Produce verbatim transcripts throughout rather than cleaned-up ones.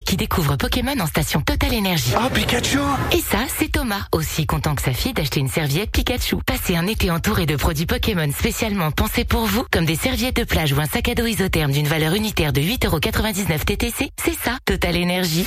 qui découvre Pokémon en station Total Énergie. Oh, Pikachu! Et ça, c'est Thomas, aussi content que sa fille d'acheter une serviette Pikachu. Passez un été entouré de produits Pokémon spécialement pensés pour vous, comme des serviettes de plage ou un sac à dos isotherme d'une valeur unitaire de huit euros quatre-vingt-dix-neuf T T C. C'est ça, Total Énergie.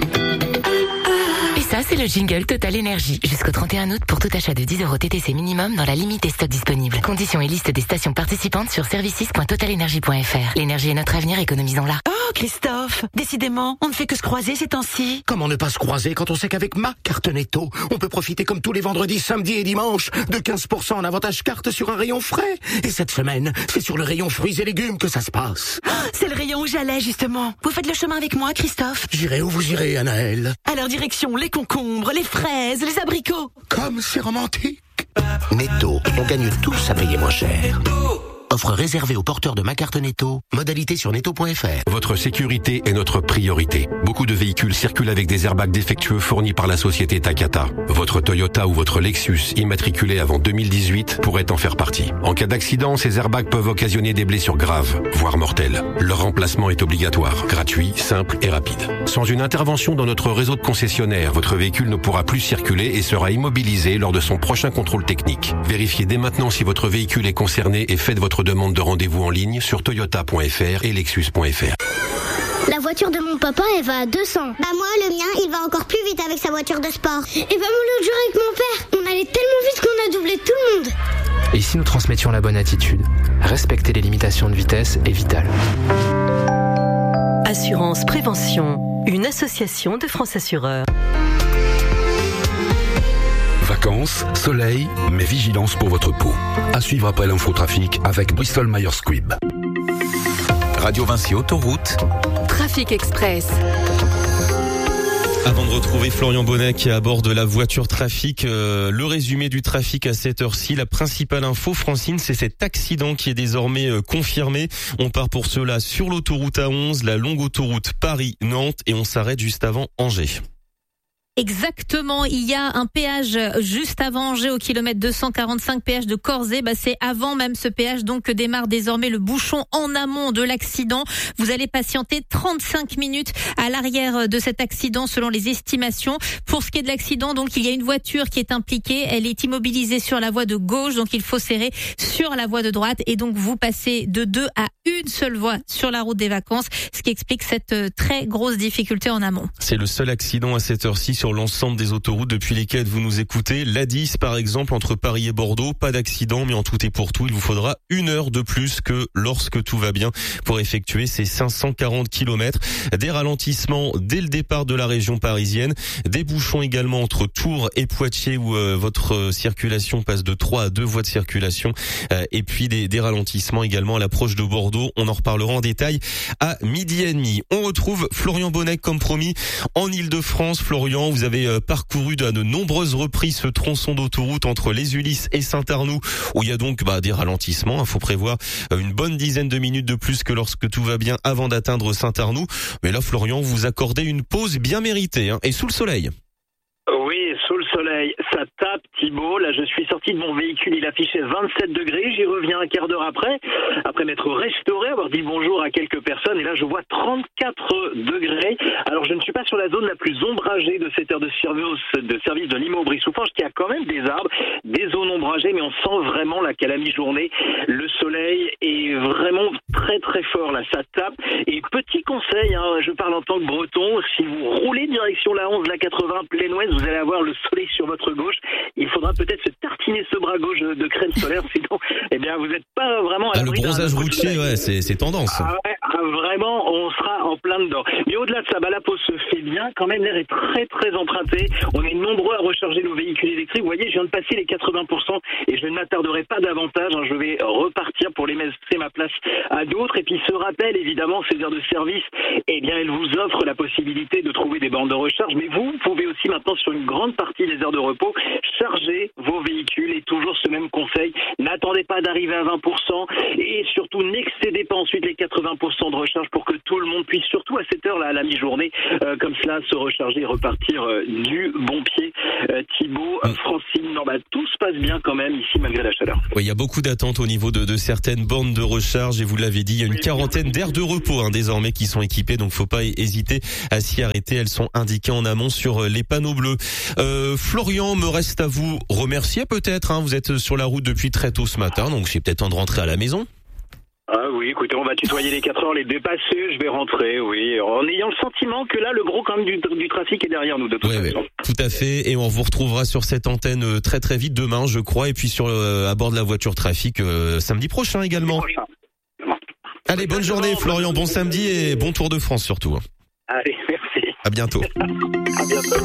Et ça, c'est le jingle Total Énergie. Jusqu'au trente et un août pour tout achat de dix euros T T C minimum dans la limite des stocks disponibles. Conditions et liste des stations participantes sur services point total énergie point f r. L'énergie est notre avenir, économisons-la. Oh, Christophe, décidément, on ne fait que se croiser ces temps-ci. Comment ne pas se croiser quand on sait qu'avec ma carte Netto, on peut profiter comme tous les vendredis, samedis et dimanches de quinze pour cent en avantage carte sur un rayon frais. Et cette semaine, c'est sur le rayon fruits et légumes que ça se passe. Oh, c'est le rayon où j'allais, justement. Vous faites le chemin avec moi, Christophe? J'irai où vous irez, Anaël. Alors direction les concombres, les fraises, les abricots. Comme c'est romantique. Netto, on gagne tous à payer moins cher. Offre réservée aux porteurs de ma carte Netto. Modalité sur netto point f r. Votre sécurité est notre priorité. Beaucoup de véhicules circulent avec des airbags défectueux fournis par la société Takata. Votre Toyota ou votre Lexus immatriculé avant deux mille dix-huit pourrait en faire partie. En cas d'accident, ces airbags peuvent occasionner des blessures graves, voire mortelles. Leur remplacement est obligatoire, gratuit, simple et rapide. Sans une intervention dans notre réseau de concessionnaires, votre véhicule ne pourra plus circuler et sera immobilisé lors de son prochain contrôle technique. Vérifiez dès maintenant si votre véhicule est concerné et faites votre demande de rendez-vous en ligne sur toyota point f r et lexus point f r. La voiture de mon papa, elle va à deux cents. Bah moi, le mien, il va encore plus vite avec sa voiture de sport. Et bah moi, l'autre jour avec mon père, on allait tellement vite qu'on a doublé tout le monde. Et si nous transmettions la bonne attitude? Respecter les limitations de vitesse est vital. Assurance Prévention, une association de France Assureurs. Vacances, soleil, mais vigilance pour votre peau. À suivre après l'infotrafic avec Bristol Myers Squibb. Radio Vinci Autoroute. Trafic Express. Avant de retrouver Florian Bonnet qui est à bord de la voiture trafic, euh, le résumé du trafic à cette heure-ci. La principale info, Francine, c'est cet accident qui est désormais euh, confirmé. On part pour cela sur l'autoroute A onze, la longue autoroute Paris-Nantes, et on s'arrête juste avant Angers. Exactement, il y a un péage juste avant Angers au kilomètre deux cent quarante-cinq, péage de Corzet. Bah, c'est avant même ce péage donc que démarre désormais le bouchon en amont de l'accident. Vous allez patienter trente-cinq minutes à l'arrière de cet accident selon les estimations. Pour ce qui est de l'accident, donc il y a une voiture qui est impliquée, elle est immobilisée sur la voie de gauche, donc il faut serrer sur la voie de droite et donc vous passez de deux à une seule voie sur la route des vacances, ce qui explique cette très grosse difficulté en amont. C'est le seul accident à cette heure-ci sur l'ensemble des autoroutes depuis lesquelles vous nous écoutez. L'A dix, par exemple, entre Paris et Bordeaux, pas d'accident, mais en tout et pour tout, il vous faudra une heure de plus que lorsque tout va bien pour effectuer ces cinq cent quarante kilomètres. Des ralentissements dès le départ de la région parisienne, des bouchons également entre Tours et Poitiers où euh, votre circulation passe de trois à deux voies de circulation, euh, et puis des, des ralentissements également à l'approche de Bordeaux. On en reparlera en détail à midi et demi. On retrouve Florian Bonnet comme promis en Ile-de-France. Florian, vous avez parcouru à de nombreuses reprises ce tronçon d'autoroute entre les Ulysses et Saint-Arnoux où il y a donc bah, des ralentissements. Il faut prévoir une bonne dizaine de minutes de plus que lorsque tout va bien avant d'atteindre Saint-Arnoux. Mais là, Florian, vous accordez une pause bien méritée hein, et sous le soleil. Oui, sous le soleil, ça tape Thibaut. Là, je suis sorti de mon véhicule, il affichait vingt-sept degrés. J'y reviens un quart d'heure après, après m'être restauré, avoir dit bonjour à quelques personnes. Et là, je vois trente-quatre degrés. Alors, je ne suis pas sur la zone la plus ombragée de cette aire de service de, service de Limoux-Brie-Souffranche, qui a quand même des arbres, des zones ombragées, mais on sent vraiment là qu'à la mi-journée, le soleil est vraiment très très fort. Là, ça tape. Et petit conseil, hein, je parle en tant que breton, si vous roulez direction la onze, la quatre-vingts, plein ouest, vous allez avoir le soleil sur votre gauche. Il faudra peut-être se tartiner ce bras gauche de crème solaire, sinon, eh bien, vous n'êtes pas vraiment à ah, le bronzage routier, ouais, c'est, c'est tendance. Ah ouais, ah, vraiment, on sera en plein dedans. Mais au-delà de ça, bah, la pause se fait bien. Quand même, l'air est très, très emprunté. On est nombreux à recharger nos véhicules électriques. Vous voyez, je viens de passer les quatre-vingts pour cent et je ne m'attarderai pas davantage. Hein. Je vais repartir pour laisser ma place à d'autres. Et puis, ce rappel, évidemment, ces heures de service, eh bien, elles vous offrent la possibilité de trouver des bornes de recharge. Mais vous pouvez aussi maintenant, sur une grande partie des heures de repos, charger vos véhicules. Et toujours ce même conseil, n'attendez pas d'arriver à vingt pour cent et surtout n'excédez pas ensuite les quatre-vingts pour cent de recharge pour que tout le monde puisse, surtout à cette heure-là, à la mi-journée, euh, comme cela, se recharger et repartir euh, du bon pied euh, Thibaut, euh, Francine. Non, bah, tout se passe bien quand même ici malgré la chaleur. Oui, il y a beaucoup d'attentes au niveau de, de certaines bornes de recharge et vous l'avez dit, il y a une quarantaine d'aires de repos hein, désormais qui sont équipées, donc faut pas hésiter à s'y arrêter. Elles sont indiquées en amont sur les panneaux bleus. Euh, Florian, me reste à vous remercier peut-être. Hein, vous êtes sur la route depuis très tôt ce matin, donc c'est peut-être temps de rentrer à la maison. Ah oui, écoutez, on va tutoyer les quatre heures, les dépasser, je vais rentrer, oui, en ayant le sentiment que là, le gros quand même du, du trafic est derrière nous de toute ouais, façon. Ouais, tout à fait, et on vous retrouvera sur cette antenne très très vite demain, je crois, et puis sur euh, à bord de la voiture trafic euh, samedi prochain également. Prochain. Allez, bonne journée Florian, bon samedi et bon Tour de France surtout. Allez, merci. À bientôt. À bientôt.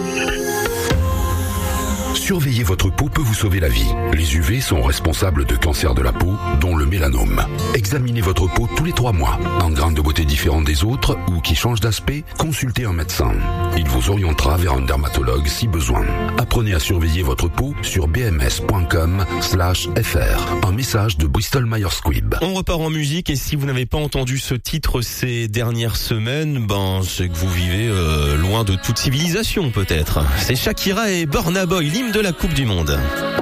Surveiller votre peau peut vous sauver la vie. Les U V sont responsables de cancers de la peau, dont le mélanome. Examinez votre peau tous les trois mois. Un grain de beauté différent des autres ou qui change d'aspect, consultez un médecin. Il vous orientera vers un dermatologue si besoin. Apprenez à surveiller votre peau sur bms.com slash fr. Un message de Bristol Myers Squibb. On repart en musique et si vous n'avez pas entendu ce titre ces dernières semaines, ben c'est que vous vivez euh, loin de toute civilisation peut-être. C'est Shakira et Burna Boy, l'hymne de la Coupe du Monde.